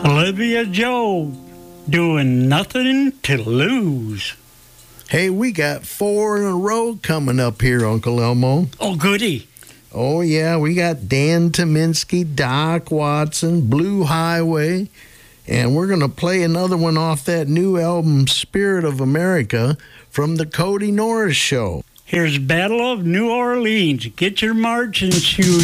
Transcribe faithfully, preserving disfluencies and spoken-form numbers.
Olivia Joe doing Nothing to Lose. Hey, we got four in a row coming up here, Uncle Elmo. Oh, goody. Oh, yeah, we got Dan Tominski, Doc Watson, Blue Highway, and we're going to play another one off that new album, Spirit of America, from the Cody Norris Show. Here's Battle of New Orleans. Get your marching shoes